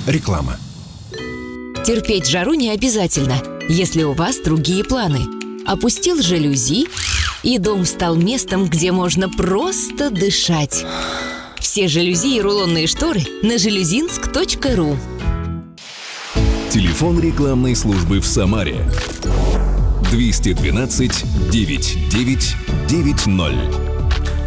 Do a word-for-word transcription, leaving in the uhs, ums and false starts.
Реклама. Терпеть жару не обязательно, если у вас другие планы. Опустил жалюзи, и дом стал местом, где можно просто дышать. Все жалюзи и рулонные шторы на жалюзинск точка ру. Телефон рекламной службы в Самаре. двести двенадцать девятьсот девять девять ноль.